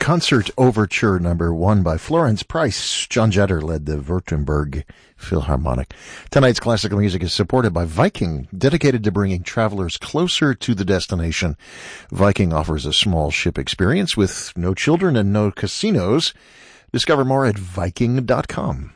Concert Overture Number 1 by Florence Price. John Jetter led the Württemberg Philharmonic. Tonight's classical music is supported by Viking, dedicated to bringing travelers closer to the destination. Viking offers a small ship experience with no children and no casinos. Discover more at Viking.com.